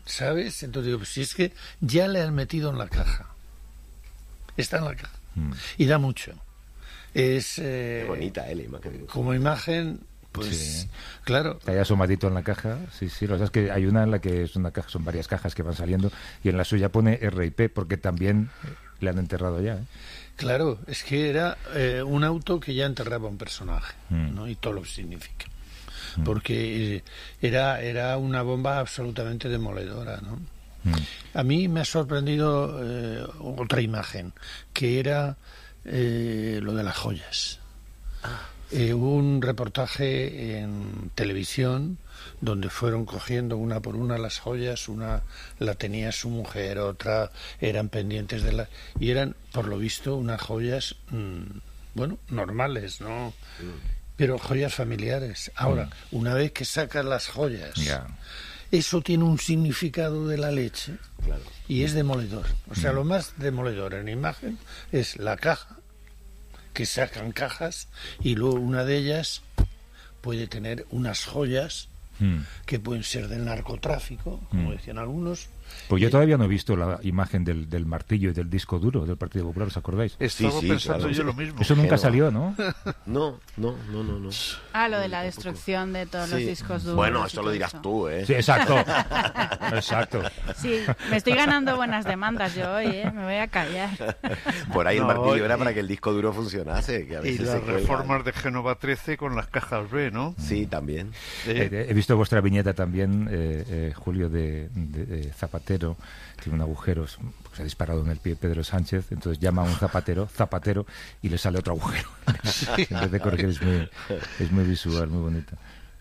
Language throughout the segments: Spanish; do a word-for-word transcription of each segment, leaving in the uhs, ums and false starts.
¿sabes? Entonces digo, pues si es que ya le han metido en la caja. Está en la caja. Mm. Y da mucho. Es... Eh, Qué bonita, eh, la imagen. Como imagen... Pues sí. Claro. Está ya asomadito en la caja, sí, sí. Lo que pasa es que hay una en la que es una caja, son varias cajas que van saliendo, y en la suya pone R I P, porque también le han enterrado ya, ¿eh? Claro, es que era eh, un auto que ya enterraba un personaje, mm. ¿no? Y todo lo que significa. Mm. Porque eh, era, era una bomba absolutamente demoledora, ¿no? Mm. A mí me ha sorprendido eh, otra imagen, que era eh, lo de las joyas. Ah. Eh, hubo un reportaje en televisión donde fueron cogiendo una por una las joyas, una la tenía su mujer, otra eran pendientes de la... y eran, por lo visto, unas joyas, mmm, bueno, normales, ¿no? Mm. Pero joyas familiares. Ahora, mm. una vez que sacas las joyas, yeah. eso tiene un significado de la leche, claro. y es demoledor. O sea, mm. lo más demoledor en imagen es la caja, que sacan cajas, y luego una de ellas puede tener unas joyas mm. que pueden ser del narcotráfico, como mm. decían algunos. Pues yo todavía no he visto la imagen del, del martillo y del disco duro del Partido Popular, ¿os acordáis? Estaba sí, sí, pensando claro. yo lo mismo. Eso nunca salió, ¿no? No, no, no, no, no. Ah, lo de la destrucción de todos sí. los discos duros. Bueno, esto lo dirás eso. tú, ¿eh? Sí, exacto. Exacto. Sí, me estoy ganando buenas demandas yo hoy, ¿eh? Me voy a callar. Por ahí no, el martillo y, era para que el disco duro funcionase. Que a veces y las se reformas de Génova trece con las cajas B, ¿no? Sí, también. Eh, eh, he visto vuestra viñeta también, eh, eh, Julio, de, de, de Zapatero. Tiene un agujero, se ha disparado en el pie Pedro Sánchez, entonces llama a un zapatero, zapatero, y le sale otro agujero. Sí. En vez de corregir, es muy, es muy visual, muy bonita.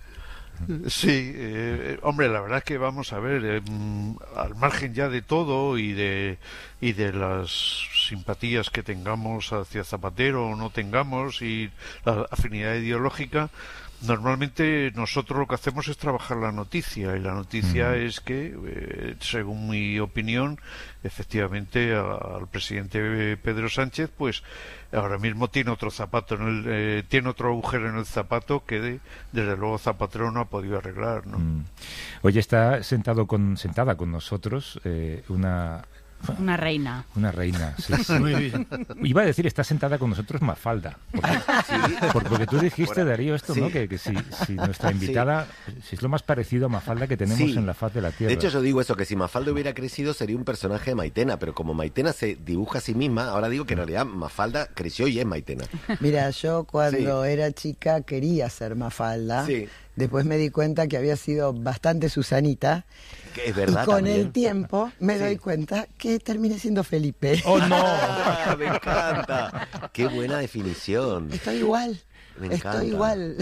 Sí, eh, hombre, la verdad es que vamos a ver, eh, al margen ya de todo y de y de las simpatías que tengamos hacia Zapatero o no tengamos y la afinidad ideológica, normalmente nosotros lo que hacemos es trabajar la noticia, y la noticia mm. es que, eh, según mi opinión, efectivamente a, al presidente Pedro Sánchez, pues ahora mismo tiene otro zapato, en el, eh, tiene otro agujero en el zapato que de, desde luego Zapatero no ha podido arreglar, ¿no? Mm. Oye, está sentado con sentada con nosotros eh, una Una reina. Una reina, sí, sí. Muy bien. Iba a decir, está sentada con nosotros Mafalda. Porque, sí, porque tú dijiste, bueno, Darío, esto, sí. ¿no? Que, que si, si nuestra invitada, sí. si es lo más parecido a Mafalda que tenemos sí. en la faz de la Tierra. De hecho, yo digo eso, que si Mafalda hubiera crecido sería un personaje de Maitena, pero como Maitena se dibuja a sí misma, ahora digo que en realidad Mafalda creció y es Maitena. Mira, yo cuando sí. era chica quería ser Mafalda. Sí. Después me di cuenta que había sido bastante Susanita. Que es verdad, y con también. el tiempo me sí. doy cuenta que terminé siendo Felipe. ¡Oh, no! Ah, me encanta. ¡Qué buena definición! Estoy igual. Me encanta. Estoy igual.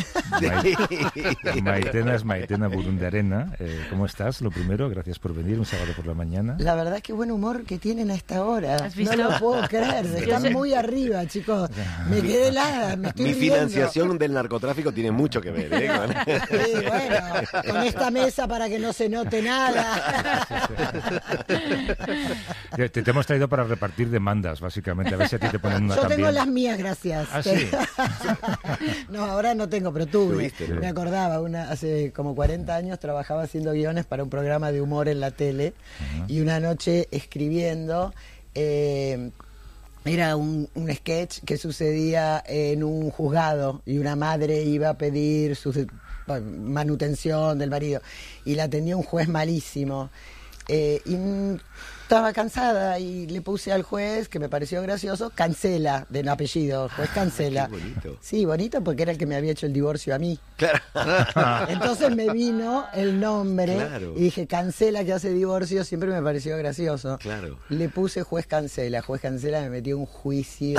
Sí. Maitena es Maitena Burundarena. Eh, ¿Cómo estás? Lo primero, gracias por venir un sábado por la mañana. La verdad es que buen humor que tienen a esta hora. No lo puedo creer. Están muy arriba, chicos. Me quedé helada. Me estoy Mi riendo. financiación del narcotráfico tiene mucho que ver, ¿eh? Sí, bueno, con esta mesa para que no se note nada. Te, te hemos traído para repartir demandas, básicamente. A ver si a ti te ponen una Yo también. tengo las mías, gracias. ¿Ah, sí? No, ahora no tengo, pero tuve. ¿Tuviste, no? Me acordaba, una, hace como cuarenta años trabajaba haciendo guiones para un programa de humor en la tele. Uh-huh. Y una noche escribiendo, eh, era un, un sketch que sucedía en un juzgado y una madre iba a pedir su manutención del marido y la atendía un juez malísimo. Eh, y estaba cansada y le puse al juez, que me pareció gracioso, Cancela, de apellido, juez Cancela. Ah, qué bonito. Sí, bonito porque era el que me había hecho el divorcio a mí. Claro. Entonces me vino el nombre, claro. y dije, Cancela, que hace divorcio, siempre me pareció gracioso. Claro. Le puse juez Cancela, juez Cancela me metió un juicio.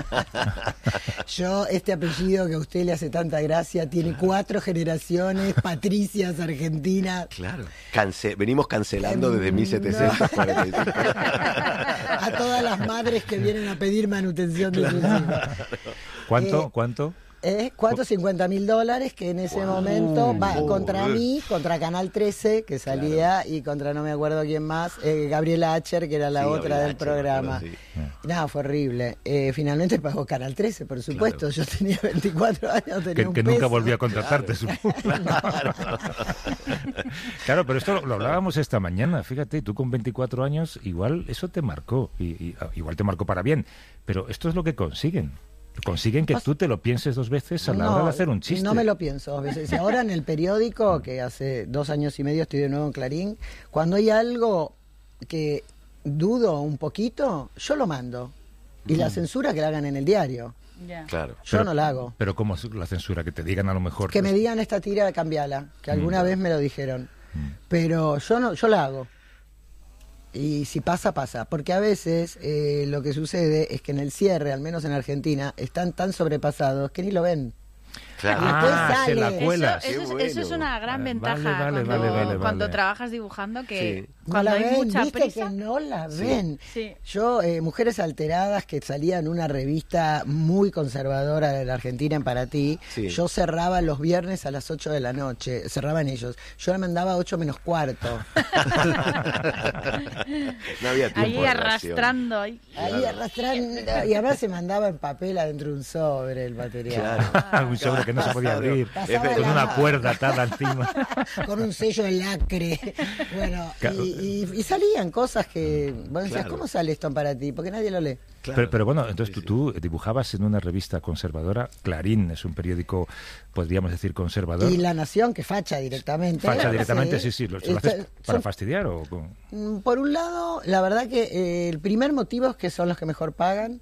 Yo, este apellido que a usted le hace tanta gracia, tiene cuatro generaciones, patricias argentinas. Claro. Cance- venimos cancelando desde mil setecientos cuarenta y cinco. A todas las madres que vienen a pedir manutención de sus hijos. ¿Cuánto? Eh, ¿Cuánto? Eh, cuatrocientos cincuenta mil dólares que en ese wow. momento va oh, contra oh, mí, contra Canal trece, que salía, claro. y contra no me acuerdo quién más, eh, Gabriela Acher, que era la sí, otra Gabriela del Acher, programa. Claro, sí. No, fue horrible. Eh, finalmente pagó Canal trece, por supuesto. Claro. Yo tenía veinticuatro años, tenía que, un que peso. nunca volvió a contratarte, Claro. supongo. Claro. Claro, pero esto lo, lo hablábamos esta mañana. Fíjate, tú con veinticuatro años, igual eso te marcó. Y, y, igual te marcó para bien. Pero esto es lo que consiguen. Consiguen que tú te lo pienses dos veces a la No, hora de hacer un chiste. No me lo pienso dos veces. Y ahora en el periódico, que hace dos años y medio estoy de nuevo en Clarín, cuando hay algo que dudo un poquito, yo lo mando. Y la censura que la hagan en el diario. Ya. Claro. Yo Pero- no la hago. Pero ¿cómo es la censura? Que te digan a lo mejor... Que me digan esta tira, cambiala. Que alguna Mm. vez me lo dijeron. Pero yo no, yo la hago. Y si pasa, pasa. Porque a veces eh, lo que sucede es que en el cierre, al menos en Argentina, están tan sobrepasados que ni lo ven. Claro. después Ah, se la sale. cuelas. Eso, eso, Qué es, eso es bueno. una gran Vale, ventaja vale, cuando, vale, vale, cuando vale. trabajas dibujando, que Sí. No cuando la hay ven, mucha viste prisa... que no la ven. Sí. Yo, eh, Mujeres Alteradas, que salía en una revista muy conservadora de la Argentina en Paratí, Sí. yo cerraba los viernes a las ocho de la noche, cerraban ellos. Yo la mandaba a ocho menos cuarto. No había tiempo Ahí de reacción. arrastrando. Ahí. Ahí arrastrando, y además se mandaba en papel adentro de un sobre el material. Claro. un sobre que no se podía Claro. abrir. Pasaba Con la- una cuerda atada encima. Con un sello de lacre. Bueno, Claro. y, y- y salían cosas que vos decías, Claro. ¿cómo sale esto para ti? Porque nadie lo lee. Claro. Pero, pero bueno, entonces Sí, tú, sí. tú dibujabas en una revista conservadora. Clarín es un periódico, podríamos decir, conservador. Y La Nación, que facha directamente. Facha directamente, sí, sí. ¿Lo, lo haces Está- para son- fastidiar o con- Mm, Por un lado, la verdad que eh, el primer motivo es que son los que mejor pagan.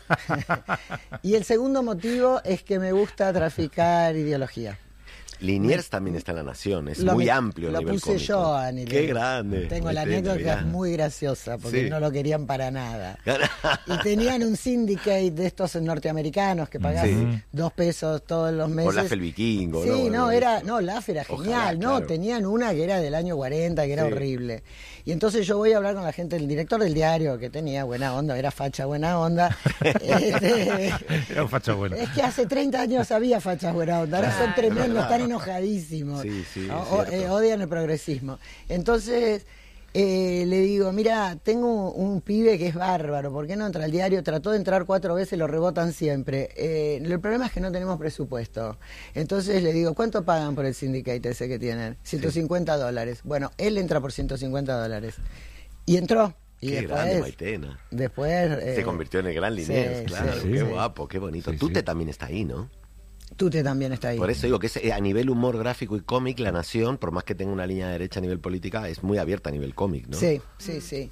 Y el segundo motivo es que me gusta traficar ideología. Liniers también está en La Nación, es Lo muy mi- amplio el Lo nivel puse cómico. yo, Ani. Qué grande. Tengo la Maitena, anécdota mirá. es muy graciosa, porque Sí. no lo querían para nada. Y tenían un syndicate de estos norteamericanos que pagaban Sí. dos pesos todos los meses. O Laf el Vikingo, Sí, ¿no? no, era, no, Laf era Ojalá, genial, no, claro. tenían una que era del año cuarenta, que era Sí. horrible. Y entonces yo voy a hablar con la gente, el director del diario, que tenía buena onda, era facha buena onda. Este, Era un facha bueno. es que hace treinta años había fachas buena onda, ahora son Claro. tremendos, están enojadísimos. Sí, sí, O- es o- cierto. eh, odian el progresismo. Entonces, eh, le digo, mira, tengo un, un pibe que es bárbaro, ¿por qué no entra al diario? Trató de entrar cuatro veces, lo rebotan siempre. Eh, el problema es que no tenemos presupuesto. Entonces le digo, ¿cuánto pagan por el syndicate ese que tienen? ciento cincuenta dólares. Bueno, él entra por ciento cincuenta dólares. Y entró. Y Qué después, grande, Maitena. después eh, Se convirtió en el gran Liniers, sí, claro. sí, qué sí. guapo, qué bonito. Sí, Tute sí. también está ahí, ¿no? Tute también está ahí. Por eso digo que es, eh, a nivel humor gráfico y cómic, La Nación, por más que tenga una línea derecha a nivel política, es muy abierta a nivel cómic, ¿no? Sí, sí, sí.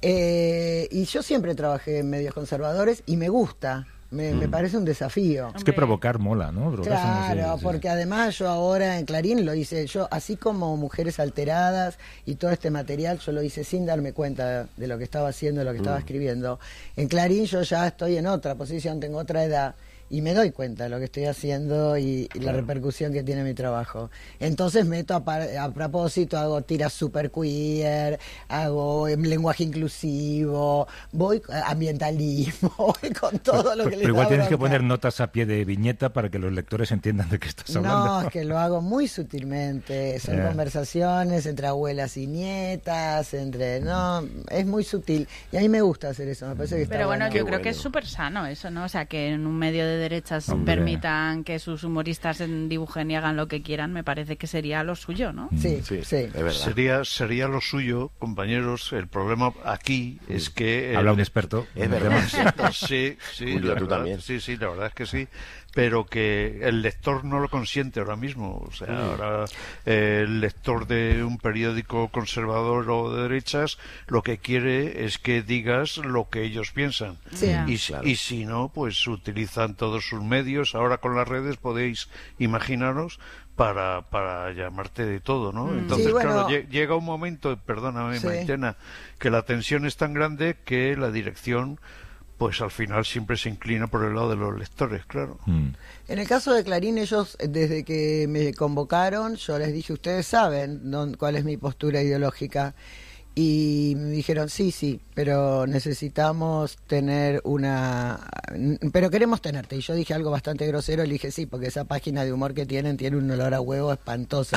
Eh, y yo siempre trabajé en medios conservadores y me gusta, me, me parece un desafío. Es que Hombre. provocar mola, ¿no? Provocar son así, Claro, sí. porque además yo ahora en Clarín lo hice, yo así como Mujeres Alteradas y todo este material, yo lo hice sin darme cuenta de lo que estaba haciendo, de lo que estaba escribiendo. En Clarín yo ya estoy en otra posición, tengo otra edad. Y me doy cuenta de lo que estoy haciendo y, y la repercusión que tiene mi trabajo. Entonces meto a, par- a propósito, hago tiras super queer, hago em, lenguaje inclusivo, voy a ambientalismo, voy con todo lo que Pero les igual da tienes que bronca. poner notas a pie de viñeta para que los lectores entiendan de qué estás hablando. No, es que lo hago muy sutilmente. Son Ya. conversaciones entre abuelas y nietas, entre... No, es muy sutil. Y a mí me gusta hacer eso, me parece que está Pero bueno, bueno. yo Qué creo que es bueno. súper sano eso, ¿no? O sea, que en un medio de derechas Hombre. permitan que sus humoristas en- dibujen y hagan lo que quieran, me parece que sería lo suyo, ¿no? Sí, Sí, sí. es verdad. Sería, sería lo suyo, compañeros. El problema aquí es que... Habla el- un experto. Es verdad. Sí, sí, Julio, la tú verdad, también. sí, sí, la verdad es que sí, pero que el lector no lo consiente ahora mismo. O sea, ahora eh, el lector de un periódico conservador o de derechas lo que quiere es que digas lo que ellos piensan. Sí. Ya. Y, si- Claro. y si no, pues utilizan todos sus medios. Ahora con las redes podéis imaginaros para, para llamarte de todo, ¿no? Entonces, Sí, bueno. claro, lle- llega un momento, perdóname, Sí. Maitena, que la tensión es tan grande que la dirección, pues al final siempre se inclina por el lado de los lectores, claro. Mm. En el caso de Clarín, ellos, eh, desde que me convocaron, yo les dije, ustedes saben dón- cuál es mi postura ideológica. Y me dijeron, sí, sí, pero necesitamos tener una... Pero queremos tenerte. Y yo dije algo bastante grosero, le dije, sí, porque esa página de humor que tienen tiene un olor a huevo espantoso.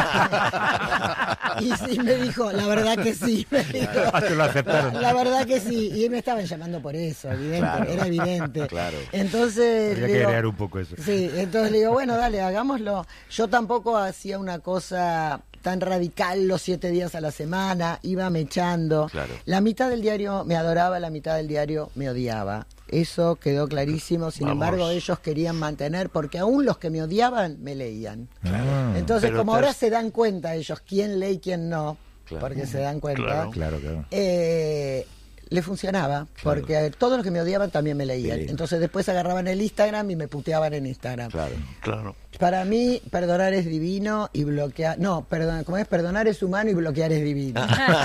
Y sí, me dijo, la verdad que sí. Me dijo, Ah, te lo aceptaron. La verdad que sí. Y me estaban llamando por eso, evidente, Claro. era evidente. Claro. Entonces... Habría le que digo, crear un poco eso. Sí, entonces le digo, bueno, dale, hagámoslo. Yo tampoco hacía una cosa tan radical los siete días a la semana, iba mechando. Claro. La mitad del diario me adoraba, la mitad del diario me odiaba. Eso quedó clarísimo, sin Vamos. embargo ellos querían mantener, porque aún los que me odiaban me leían. Ah, Entonces, Pero como te ahora has- se dan cuenta ellos quién lee y quién no, Claro. porque se dan cuenta, Claro. claro, claro. eh, le funcionaba, porque todos los que me odiaban también me leían. Sí. Entonces después agarraban el Instagram y me puteaban en Instagram. Claro. Claro. Para mí, perdonar es divino y bloquear... No, perdón, ¿cómo es? Perdonar es humano y bloquear es divino.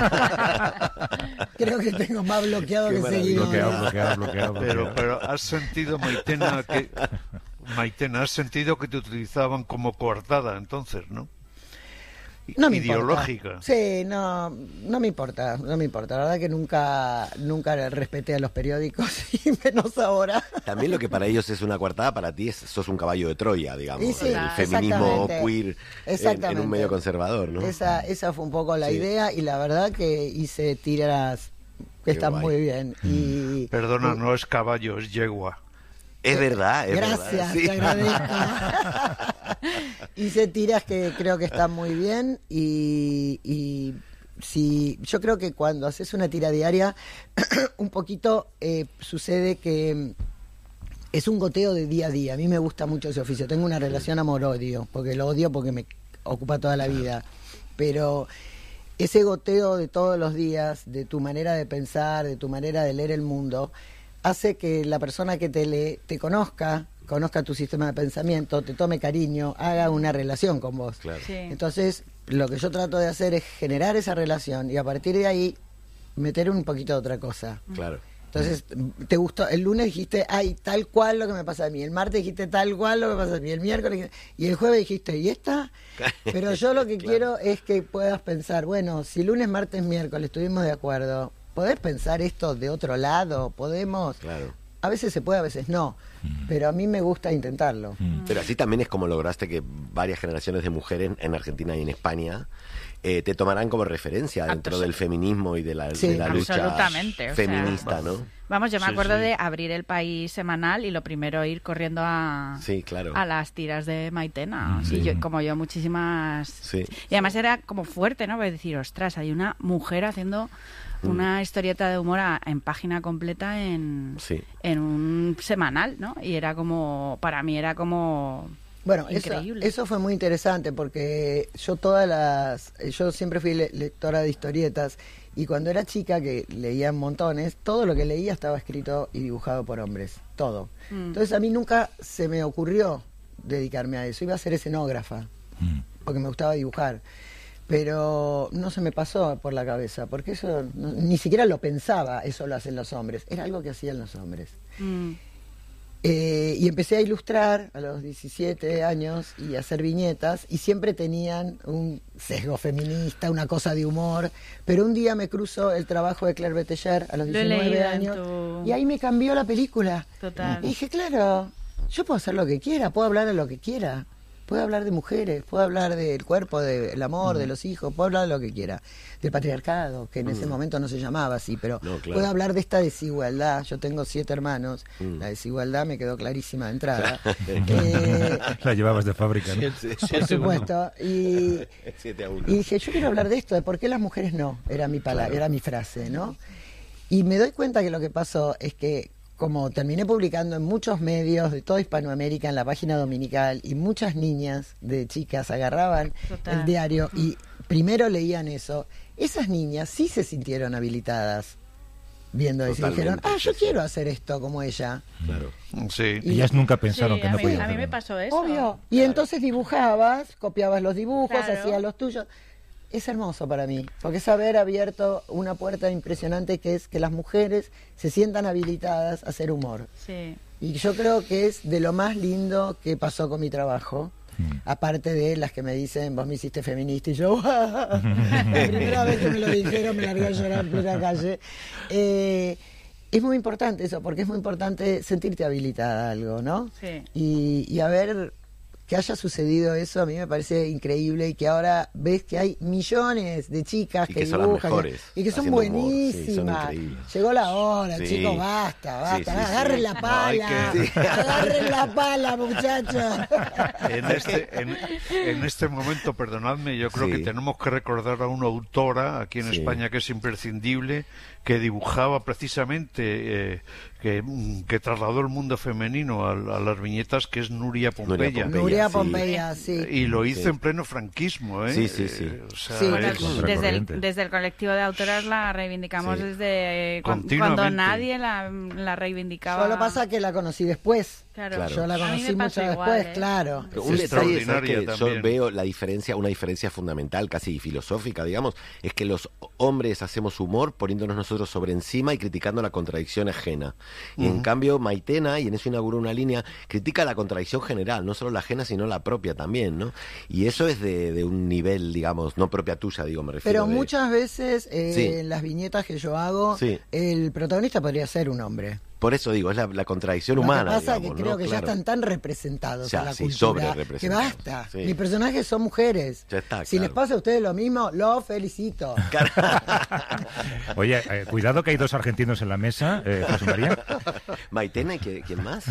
Creo que tengo más bloqueado Qué que maravilla. seguidores. Bloqueado, bloqueado, bloqueado. Pero, bloqueado. pero has sentido, Maitena, que... Maitena, has sentido que te utilizaban como coartada, entonces, ¿no? No me Ideológica. importa. Sí, no, no me importa, no me importa. La verdad que nunca, nunca respeté a los periódicos y menos ahora. También lo que para ellos es una coartada, para ti es, sos un caballo de Troya, digamos. Y sí, el feminismo exactamente. queer en- en, Exactamente. un medio conservador, ¿no? Esa, esa fue un poco la Sí. idea y la verdad que hice tiras que Qué están guay. muy bien. Y, Perdona, no es caballo, es yegua. Es verdad, es Gracias, verdad. sí. te agradezco. Hice tiras que creo que están muy bien y, y si yo creo que cuando haces una tira diaria, un poquito eh, sucede que es un goteo de día a día. A mí me gusta mucho ese oficio. Tengo una relación amor-odio, porque lo odio porque me ocupa toda la vida. Pero ese goteo de todos los días, de tu manera de pensar, de tu manera de leer el mundo, hace que la persona que te lee te conozca, conozca tu sistema de pensamiento, te tome cariño, haga una relación con vos. Claro. Sí. Entonces, lo que yo trato de hacer es generar esa relación y a partir de ahí meter un poquito de otra cosa. Claro. Entonces, te gustó, el lunes dijiste, ay, tal cual lo que me pasa a mí, el martes dijiste tal cual lo que me pasa a mí, el miércoles, y el jueves dijiste, ¿y esta? Pero yo lo que Claro. quiero es que puedas pensar, bueno, si lunes, martes, miércoles estuvimos de acuerdo, ¿podés pensar esto de otro lado? ¿Podemos? Claro. A veces se puede, a veces no, pero a mí me gusta intentarlo. Pero así también es como lograste que varias generaciones de mujeres en Argentina y en España eh, te tomarán como referencia dentro Absol- del feminismo y de la, Sí, de la lucha absolutamente, o sea, feminista, ¿no? Vamos, yo me Sí, acuerdo sí. de abrir el País semanal y lo primero ir corriendo a, Sí, claro. a las tiras de Maitena. Sí. Y yo- como yo, muchísimas... Sí. Y además era como fuerte, ¿no? Porque decir, ostras, hay una mujer haciendo una historieta de humor a- en página completa en, Sí. en un semanal, ¿no? Y era como, para mí era como... Bueno, eso, Increíble. eso fue muy interesante porque yo todas las, yo siempre fui le- lectora de historietas y cuando era chica que leía montones, todo lo que leía estaba escrito y dibujado por hombres, todo. Mm. Entonces a mí nunca se me ocurrió dedicarme a eso, iba a ser escenógrafa Mm. porque me gustaba dibujar. Pero no se me pasó por la cabeza, porque eso no- ni siquiera lo pensaba, eso lo hacen los hombres, era algo que hacían los hombres. mm, Eh, y empecé a ilustrar a los diecisiete años y a hacer viñetas y siempre tenían un sesgo feminista, una cosa de humor, pero un día me cruzó el trabajo de Claire Beteller a los Lo he diecinueve leído en años tu- y ahí me cambió la película. Total. Y dije, claro, yo puedo hacer lo que quiera, puedo hablar de lo que quiera. Puedo hablar de mujeres, puedo hablar del cuerpo, del amor, de los hijos, puedo hablar de lo que quiera. Del patriarcado, que en ese momento no se llamaba así, pero No, claro. puedo hablar de esta desigualdad. Yo tengo siete hermanos, Mm. la desigualdad me quedó clarísima de entrada. Eh, La llevabas de fábrica, ¿no? Siete- por siete uno. supuesto. Y, siete a uno. y dije, yo quiero hablar de esto, de por qué las mujeres no, era mi palabra, Claro. era mi frase, ¿no? Y me doy cuenta que lo que pasó es que como terminé publicando en muchos medios de toda Hispanoamérica en la página dominical y muchas niñas de chicas agarraban Total. el diario y primero leían eso, esas niñas sí se sintieron habilitadas viendo eso y Totalmente, dijeron, ah, yo sí, sí. quiero hacer esto como ella. Claro. Sí. Y- Ellas nunca sí, pensaron que a, no mí, podían a mí me hacerlo. pasó eso. Obvio. Y entonces dibujabas, copiabas los dibujos, Claro. hacías los tuyos. Es hermoso para mí, porque es haber abierto una puerta impresionante que es que las mujeres se sientan habilitadas a hacer humor. Sí. Y yo creo que es de lo más lindo que pasó con mi trabajo. Mm. Aparte de las que me dicen, vos me hiciste feminista, y yo, la primera vez que me lo dijeron me largué a llorar en plena calle. Eh, es muy importante eso, porque es muy importante sentirte habilitada a algo, ¿no? Sí. Y, y a ver, que haya sucedido eso a mí me parece increíble, y que ahora ves que hay millones de chicas y que, que son dibujan las mejores, y que son haciendo humor. buenísimas. Sí, son llegó la hora, sí. chicos, basta, basta, Sí, sí, agarren sí. la pala, Hay que... agarren la pala, muchachos. En este, en, en este momento, perdonadme, yo creo Sí. que tenemos que recordar a una autora aquí en Sí. España que es imprescindible, que dibujaba precisamente, eh, que, que trasladó el mundo femenino a, a las viñetas, que es Nuria Pompeya. Pompeya. Nuria sí. Pompeya, sí. Y lo hizo Sí. en pleno franquismo, ¿eh? Sí, sí, sí. Eh, o sea, Sí, Bueno, es- Contra desde, el, corriente. desde el colectivo de autoras la reivindicamos Sí. desde cu- Continuamente. cuando nadie la, la reivindicaba. Solo pasa que la conocí después. Claro. Claro. Yo la A mí conocí me pasó mucho igual, después, ¿eh? claro. Pero Es un detalle, ¿sabes? extraordinaria Que también. yo veo la diferencia, una diferencia fundamental, casi filosófica, digamos, es que los hombres hacemos humor poniéndonos nosotros sobre encima y criticando la contradicción ajena. Y en cambio, Maitena, y en eso inauguró una línea, critica la contradicción general, no solo la ajena, sino la propia también, ¿no? Y eso es de, de un nivel, digamos, no propia tuya, digo, me refiero. Pero de- muchas veces eh, Sí. en las viñetas que yo hago, Sí. el protagonista podría ser un hombre. Por eso digo, es la, la contradicción Lo humana, que pasa es digamos, que creo ¿no? que Claro. ya están tan representados Ya, en la sí, cultura sobrerepresentados, que basta. sí. Mis personajes son mujeres. Ya está, si claro. les pasa a ustedes lo mismo, los felicito. Oye, eh, cuidado que hay dos argentinos en la mesa, eh, José María. Maitena y que- quién más.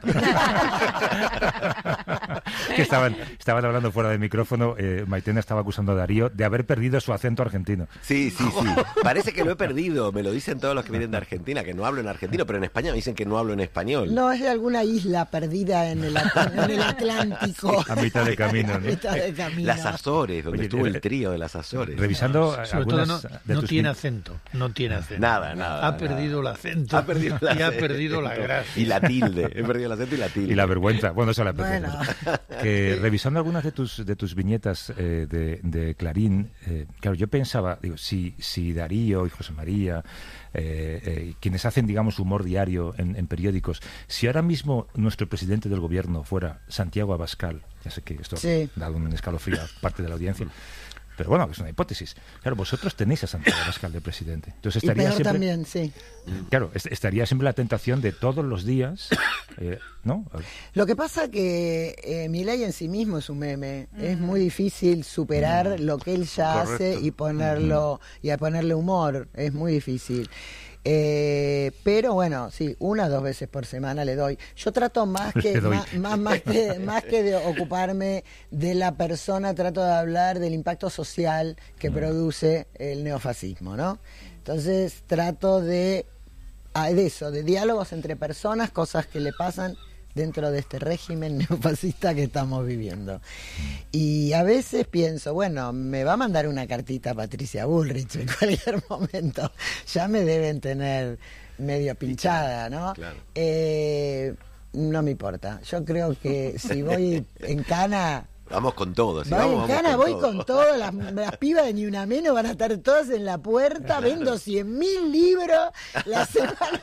que estaban, estaban hablando fuera del micrófono. eh, Maitena estaba acusando a Darío de haber perdido su acento argentino. Sí, sí, sí. Parece que lo he perdido. Me lo dicen todos los que vienen de Argentina, que no hablo en argentino, pero en España me dicen que no hablo en español. No, es de alguna isla perdida en el, At- en el Atlántico. A mitad de camino, A ¿no? mitad de camino. Las Azores, donde Oye, estuvo eh, el trío de las Azores. Revisando Sobre todo algunas no, de no tus tiene vi- acento, no tiene acento. Nada, nada, Ha nada. perdido el acento Ha perdido el y ha acento. perdido la gracia. Y la tilde. He perdido el acento y la tilde. y la vergüenza. Bueno, eso la perdió. Bueno. Que revisando algunas de tus de tus viñetas eh, de, de Clarín, eh, claro, yo pensaba, digo, si, si Darío y José María, eh, eh, quienes hacen, digamos, humor diario en, en periódicos, si ahora mismo nuestro presidente del gobierno fuera Santiago Abascal, ya sé que esto Sí. ha dado un escalofrío a parte de la audiencia, pero bueno, es una hipótesis. Claro, vosotros tenéis a Santiago Abascal de presidente. Entonces Y estaría peor siempre, también, sí. claro, est- estaría siempre la tentación de todos los días, eh, ¿no? Lo que pasa que eh, Milei en sí mismo es un meme. Es muy difícil superar lo que él ya Correcto. hace y ponerlo y a ponerle humor. Es muy difícil. Eh, pero bueno, sí, una o dos veces por semana le doy. Yo trato más que Le doy. más, más, más que más que de ocuparme de la persona, trato de hablar del impacto social que produce el neofascismo, ¿no? Entonces trato de ah, de eso, de diálogos entre personas, cosas que le pasan dentro de este régimen neofascista que estamos viviendo. Y a veces pienso, bueno, me va a mandar una cartita Patricia Bullrich en cualquier momento. Ya me deben tener medio pinchada, ¿no? Claro. Eh, no me importa. Yo creo que si voy en cana... Vamos con todo. Si Voy vamos, en vamos cana, con voy todo. con todo, las, las pibas de Ni Una Menos van a estar todas en la puerta, vendo cien mil libros la semana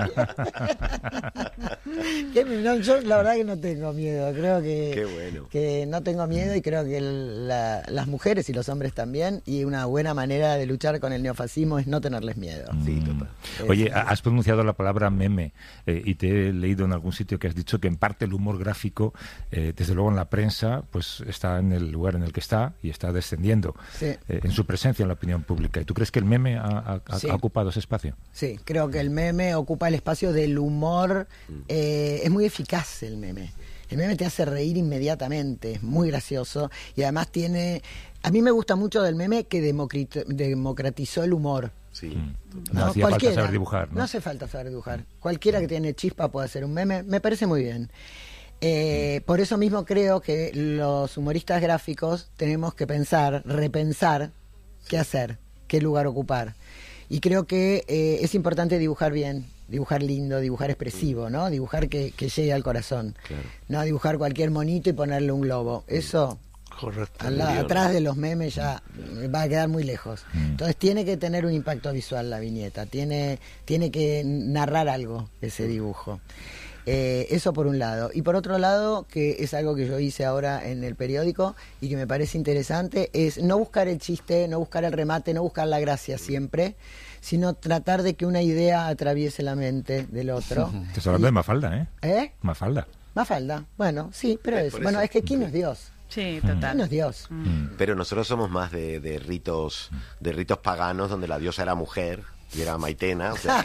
siguiente. Que no, yo la verdad que no tengo miedo, creo que, Qué bueno. que no tengo miedo y creo que el- la- las mujeres y los hombres también, y una buena manera de luchar con el neofascismo es no tenerles miedo. Sí, total. Oye, Es- has pronunciado la palabra meme eh, y te he leído en algún sitio que has dicho que en parte el humor gráfico, eh, desde luego en la prensa, pues está en el lugar en el que está y está descendiendo Sí. eh, en su presencia en la opinión pública. ¿Y tú crees que el meme ha, ha- ha- Sí. ha ocupado ese espacio? Sí, creo que el meme ocupa el espacio del humor. eh, es muy eficaz el meme. El meme te hace reír inmediatamente, es muy gracioso y además tiene... A mí me gusta mucho del meme que democrito- democratizó el humor. Sí. No hacía falta saber dibujar, ¿no? No hace falta saber dibujar. Cualquiera que tiene chispa puede hacer un meme. Me parece muy bien. Eh, por eso mismo creo que los humoristas gráficos tenemos que pensar, repensar qué hacer, qué lugar ocupar. Y creo que eh, es importante dibujar bien, dibujar lindo, dibujar expresivo, ¿no? Dibujar que, que llegue al corazón. Claro. No dibujar cualquier monito y ponerle un globo. Eso Correcto. al la- Murió, ¿no? atrás de los memes ya va a quedar muy lejos. Entonces tiene que tener un impacto visual la viñeta, tiene, tiene que narrar algo ese dibujo. Eh, eso por un lado. Y por otro lado, que es algo que yo hice ahora en el periódico y que me parece interesante, es no buscar el chiste, no buscar el remate, no buscar la gracia siempre, sino tratar de que una idea atraviese la mente del otro. Estás hablando y, de Mafalda, ¿eh? ¿Eh? Mafalda. Mafalda, bueno, sí, pero es, bueno, es que ¿quién no es Dios? Sí, total. ¿Quién no es Dios? Mm. Pero nosotros somos más de, de ritos de ritos paganos donde la diosa era mujer y era Maitena, o sea que...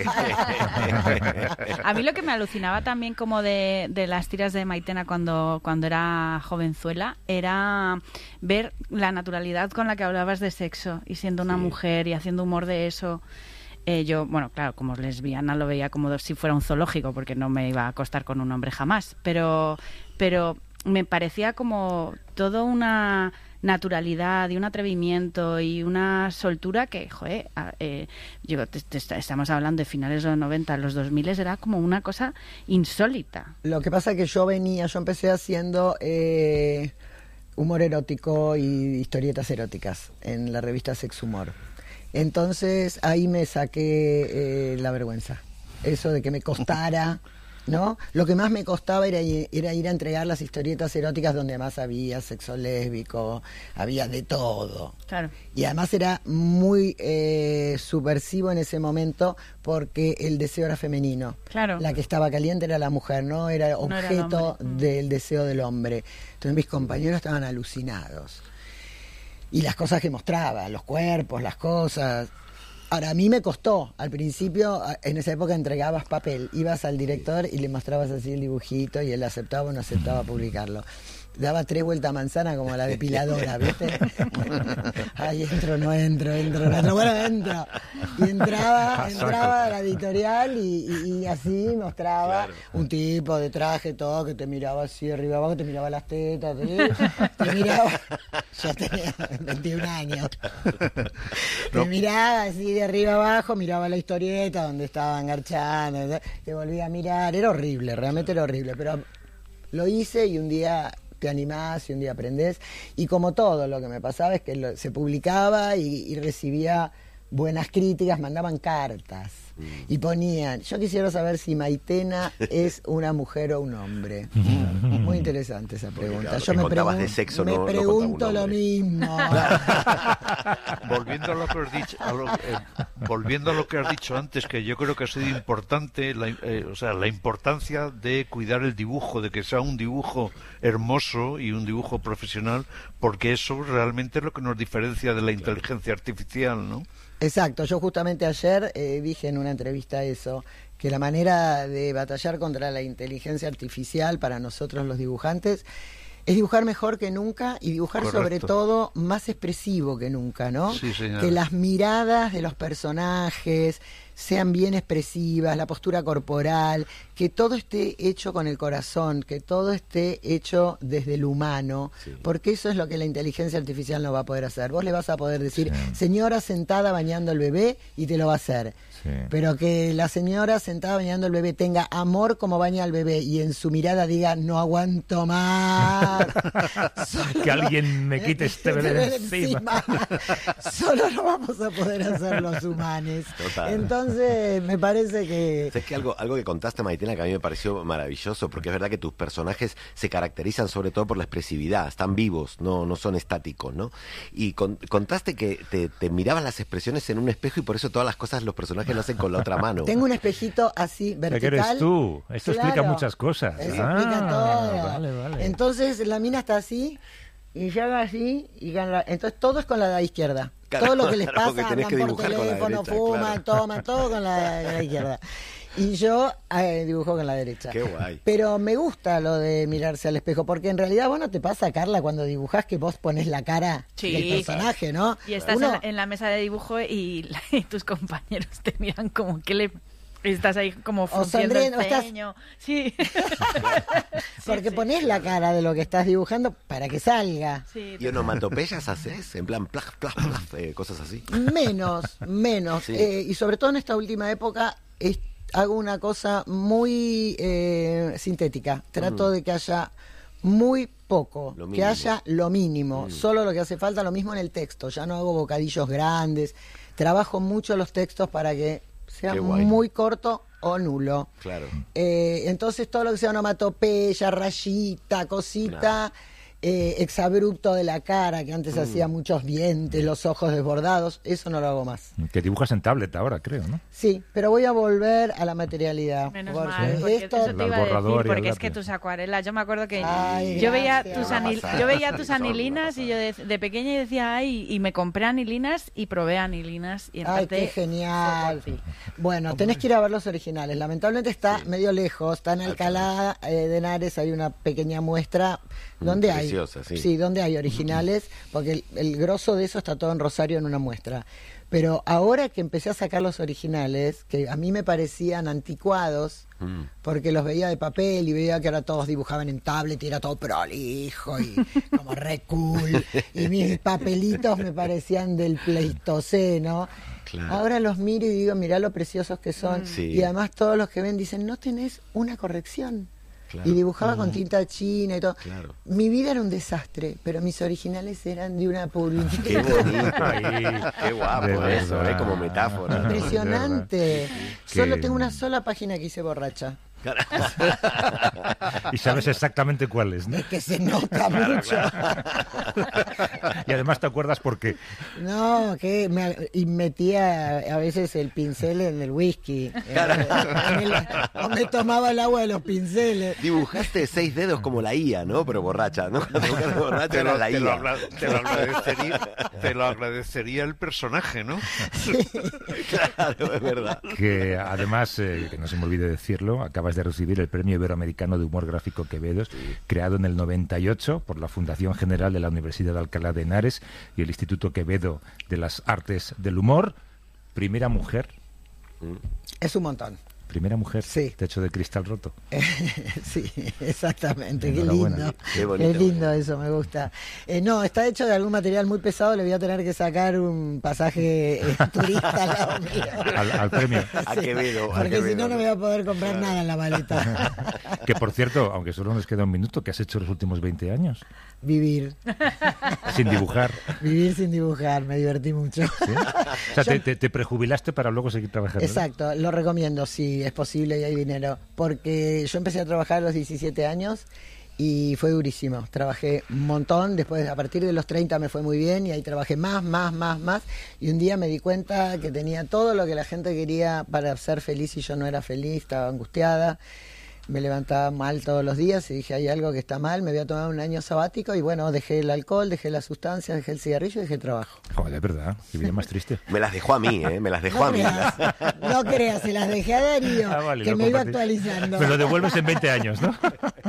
A mí lo que me alucinaba también como de, de las tiras de Maitena cuando, cuando era jovenzuela era ver la naturalidad con la que hablabas de sexo y siendo una Sí. mujer y haciendo humor de eso. Eh, yo, bueno, claro, como lesbiana lo veía como si fuera un zoológico porque no me iba a acostar con un hombre jamás, pero, pero me parecía como todo una naturalidad y un atrevimiento y una soltura que, joder, eh, yo, te, te, estamos hablando de finales de los noventa, los dos mil, era como una cosa insólita. Lo que pasa es que yo venía, yo empecé haciendo eh, humor erótico y historietas eróticas en la revista Sex Humor. Entonces ahí me saqué eh, la vergüenza. Eso de que me costara, ¿no? Lo que más me costaba era, era ir a entregar las historietas eróticas donde más había sexo lésbico, había de todo. Claro. Y además era muy eh, subversivo en ese momento porque el deseo era femenino. Claro. La que estaba caliente era la mujer, no era objeto no era del deseo del hombre. Entonces mis compañeros estaban alucinados. Y las cosas que mostraba, los cuerpos, las cosas. Ahora, a mí me costó. Al principio, en esa época entregabas papel, ibas al director y le mostrabas así el dibujito y él aceptaba o no aceptaba publicarlo. Daba tres vueltas a manzana como la depiladora, ¿viste? Ay, entro, no entro, entro, no entro. Bueno, entro. Y entraba, entraba a la editorial y, y, y así mostraba claro. Un tipo de traje, todo, que te miraba así de arriba abajo, te miraba las tetas, ¿sí? Te miraba... Yo tenía veintiún años. Te miraba así de arriba abajo, miraba la historieta donde estaban garchando, te volvía a mirar. Era horrible, realmente era horrible, pero lo hice y un día... te animás y un día aprendés. Y como todo lo que me pasaba es que lo, se publicaba y, y recibía buenas críticas, mandaban cartas mm. y ponían, yo quisiera saber si Maitena es una mujer o un hombre. Muy interesante esa pregunta. Yo me, pregun- de sexo, me no, pregunto no lo mismo. Volviendo a lo que has dicho, a lo, eh, volviendo a lo que has dicho antes, que yo creo que ha sido importante, la, eh, o sea, la importancia de cuidar el dibujo, de que sea un dibujo hermoso y un dibujo profesional, porque eso realmente es lo que nos diferencia de la inteligencia artificial, ¿no? Exacto, yo justamente ayer eh, dije en una entrevista eso, que la manera de batallar contra la inteligencia artificial para nosotros los dibujantes es dibujar mejor que nunca y dibujar Correcto. Sobre todo más expresivo que nunca, ¿no? Sí, señora. Que las miradas de los personajes sean bien expresivas, la postura corporal, que todo esté hecho con el corazón, que todo esté hecho desde el humano, sí. Porque eso es lo que la inteligencia artificial no va a poder hacer. Vos le vas a poder decir, sí. Señora sentada bañando al bebé, y te lo va a hacer. Sí. Pero que la señora sentada bañando al bebé tenga amor como baña al bebé y en su mirada diga, no aguanto más. Que alguien me quite este bebé encima. Solo lo vamos a poder hacer los humanos. Total. Entonces, me parece que... Es que algo, algo que contaste, Maitena, que a mí me pareció maravilloso, porque es verdad que tus personajes se caracterizan sobre todo por la expresividad, están vivos, no, no son estáticos, ¿no? Y con, contaste que te, te mirabas las expresiones en un espejo y por eso todas las cosas los personajes lo hacen con la otra mano. Tengo un espejito así, vertical. ¿Qué eres tú? Esto claro, explica muchas cosas. Eso ah, explica todo. Vale, vale. Entonces, la mina está así, y llega así, y gana. Entonces, todo es con la de la izquierda. Claro, todo lo que les claro, pasa, que hablan por teléfono, fuman, claro. toman, todo con la de la izquierda. Y yo eh, dibujo con la derecha. Qué guay. Pero me gusta lo de mirarse al espejo, porque en realidad vos no te pasa, Carla, cuando dibujás que vos pones la cara sí, del personaje, ¿no? Y estás Uno... en, la, en la mesa de dibujo y, y tus compañeros te miran como que le... Estás ahí como frunciendo el ceño. Estás... Sí. Porque sí, ponés sí. la cara de lo que estás dibujando para que salga. Sí, ¿Y onomatopeyas haces? En plan, plaf, plaf, plaf, eh, cosas así. Menos, menos. Sí. Eh, y sobre todo en esta última época es, hago una cosa muy eh, sintética. Trato mm. de que haya muy poco, que haya lo mínimo. Mm. Solo lo que hace falta, lo mismo en el texto. Ya no hago bocadillos grandes. Trabajo mucho los textos para que sea muy corto o nulo. Claro. Eh, entonces todo lo que sea onomatopeya, rayita, cosita... Claro. Eh, exabrupto de la cara, que antes mm. hacía muchos dientes, los ojos desbordados, eso no lo hago más. Que dibujas en tablet ahora, creo, ¿no? Sí, pero voy a volver a la materialidad. Menos porque mal, porque esto... eso te iba a decir, porque es que tus acuarelas, yo me acuerdo que Ay, yo, veía gracias. tus anil, yo veía tus anilinas y yo de, de pequeña y decía, ay, y me compré anilinas y probé anilinas y Ay, qué genial. Bueno, tenés que ir a ver los originales. Lamentablemente está sí. medio lejos, está en Alcalá eh, de Henares, hay una pequeña muestra donde hay sí. sí, donde hay originales, porque el, el grosso de eso está todo en Rosario en una muestra. Pero ahora que empecé a sacar los originales, que a mí me parecían anticuados, mm. porque los veía de papel y veía que ahora todos dibujaban en tablet y era todo prolijo y como re cool, y mis papelitos me parecían del Pleistoceno. Claro. Ahora los miro y digo, mirá lo preciosos que son. Sí. Y además todos los que ven dicen, no tenés una corrección. Claro. Y dibujaba uh-huh. con tinta china y todo. Claro. Mi vida era un desastre, pero mis originales eran de una pulcritud. Qué bonito, ahí, qué guapo eso, ¿eh? Como metáfora. Impresionante. Solo que... tengo una sola página que hice borracha. Y sabes exactamente cuál es, ¿no? Es que se nota mucho. Y además te acuerdas por qué. No, que me, y metía a veces el pincel en el whisky. Eh, o me tomaba el agua de los pinceles. Dibujaste seis dedos como la I A, ¿no? Pero borracha, ¿no? Cuando borracha era la I A. Te lo, agla- te, lo agradecería, te lo agradecería el personaje, ¿no? Sí. Claro, es verdad. Que además, eh, que no se me olvide decirlo, acabas de recibir el Premio Iberoamericano de Humor Gráfico Quevedo, sí. creado en el noventa y ocho por la Fundación General de la Universidad de Alcalá de Henares y el Instituto Quevedo de las Artes del Humor. Primera mujer. Es un montón. Primera mujer, sí. Techo de cristal roto. Sí, exactamente, qué lindo. Qué bonito. Qué lindo eso, me gusta. Eh, no, está hecho de algún material muy pesado, le voy a tener que sacar un pasaje eh, turista al lado mío. Al, al premio. Sí, a Quevedo. Porque a Quevedo. si no, no me voy a poder comprar claro. nada en la maleta. Que por cierto, aunque solo nos queda un minuto, ¿qué has hecho los últimos veinte años? Vivir. Sin dibujar. Vivir sin dibujar, me divertí mucho. ¿Sí? O sea, Yo... te, te, te prejubilaste para luego seguir trabajando. Exacto, lo recomiendo si es posible y hay dinero. Porque yo empecé a trabajar a los diecisiete años y fue durísimo. Trabajé un montón, después a partir de los treinta me fue muy bien y ahí trabajé más, más, más, más. Y un día me di cuenta que tenía todo lo que la gente quería para ser feliz y yo no era feliz, estaba angustiada. Me levantaba mal todos los días y dije, hay algo que está mal, me voy a tomar un año sabático y bueno, dejé el alcohol, dejé las sustancias, dejé el cigarrillo y dejé el trabajo. Joder, de verdad, qué vida más triste. Me las dejó a mí, ¿eh? Me las dejó no a mí. Creas, no creas, se las dejé a Darío, ah, vale, que me iba actualizando. Me lo devuelves en veinte años, ¿no?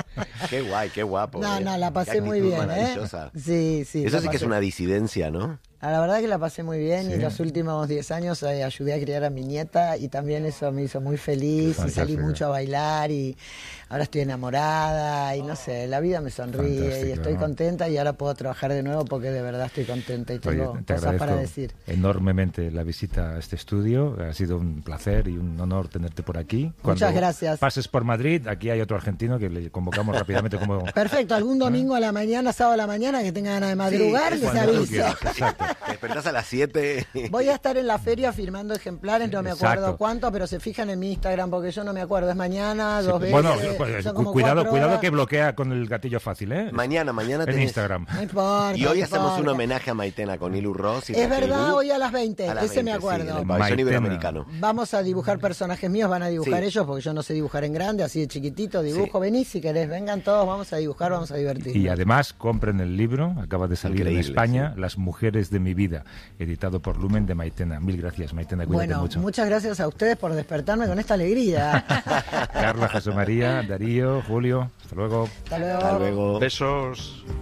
Qué guay, qué guapo. No, eh. no, la pasé muy bien, ¿eh? Sí, sí. Eso sí pasé. Que es una disidencia, ¿no? La verdad que la pasé muy bien sí. y los últimos diez años eh, ayudé a criar a mi nieta y también eso me hizo muy feliz y salí mucho a bailar y ahora estoy enamorada y no sé, la vida me sonríe Fantástico, y estoy ¿no? contenta y ahora puedo trabajar de nuevo porque de verdad estoy contenta y tengo Oye, te cosas para decir. Enormemente la visita a este estudio, ha sido un placer y un honor tenerte por aquí. Cuando Muchas gracias. Pases por Madrid, aquí hay otro argentino que le convocamos rápidamente como... Perfecto, algún domingo a la mañana, sábado a la mañana que tenga ganas de madrugar, sí, les aviso. Exacto. Te despertás a las siete. Voy a estar en la feria firmando ejemplares, no me acuerdo Exacto. cuánto, pero se fijan en mi Instagram porque yo no me acuerdo, es mañana, dos sí, bueno, veces. Bueno, cu cuidado, cuidado que bloquea con el gatillo fácil, ¿eh? Mañana, mañana en tenés... Instagram. No importa, y hoy no hacemos importa. un homenaje a Maitena con Ilu Ross. Y es verdad, hoy a las veinte, a las ese veinte, me acuerdo. Sí, en el pabellón iberoamericano. Vamos a dibujar personajes míos, van a dibujar sí. ellos porque yo no sé dibujar en grande, así de chiquitito, dibujo, sí. venís si querés, vengan todos, vamos a dibujar, vamos a divertirnos. Y además compren el libro, acaba de salir Increíble, en España, sí. Las mujeres de mi vida, editado por Lumen de Maitena. Mil gracias, Maitena, cuídate bueno, mucho. Muchas gracias a ustedes por despertarme con esta alegría. Carla, José María, Darío, Julio, hasta luego. Hasta luego. Hasta luego. Besos.